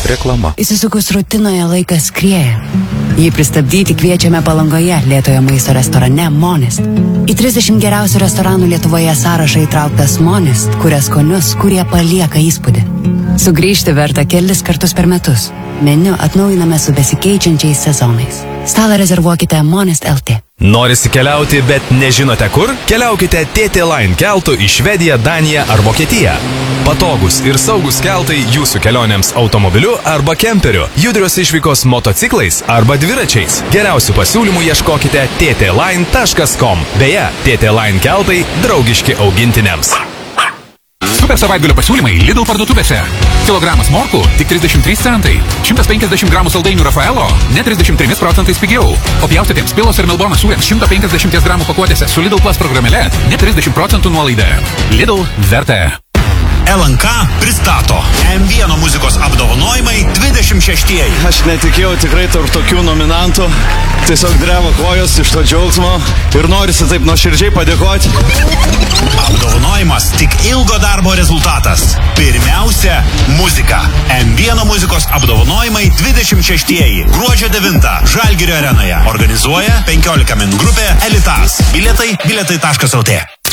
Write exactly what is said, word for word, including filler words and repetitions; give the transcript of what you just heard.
Reklama. Įsisukus rutinoje laikas skrieja. Jį pristabdyti kviečiame Palangoje lėtojo maisto restorane Monist. Į trisdešimt geriausių restoranų Lietuvoje sąrašą įtrauktas Monist, kuria skonius, kurie palieka įspūdį. Sugrįžti verta kelis kartus per metus. Meniu atnaujiname su besikeičiančiais sezonais. Stalą rezervuokite Monist L T. Norisi keliauti, bet nežinote kur? Keliaukite T T Line keltu į Švediją, Daniją ar Vokietiją. Patogus ir saugus keltai jūsų kelionėms automobiliu arba kemperiu, judrios išvykos motociklais arba dviračiais. Geriausių pasiūlymų ieškokite t t line taškas com. Beje, T T Line keltai draugiški augintiniams. Super savaitgalio pasiūlymai Lidl parduotuvėse. Kilogramas morkų tik trisdešimt trys centai. šimtas penkiasdešimt gramų saldainių Rafaelo net trisdešimt trimis procentais pigiau. O pjaustytiems pilos ir melbono sūriams šimtas penkiasdešimt gramų pakuotėse su Lidl Plus programėle net trisdešimt procentų nuolaida. Lidl verta. L N K pristato M vienas muzikos apdovanojimai dvidešimt šeštieji. Aš netikėjau tikrai tarp tokių nominantų. Tiesiog dreba kojos iš to džiaugsmo ir norisi taip nuoširdžiai padėkoti. Apdovanojimas tik ilgo darbo rezultatas. Pirmiausia, muzika. M vienas muzikos apdovanojimai dvidešimt šeštieji. Gruodžio devintą Žalgirio arenoje. Organizuoja penkiolika min grupė Elitas. Bilietai bilietai taškas lt.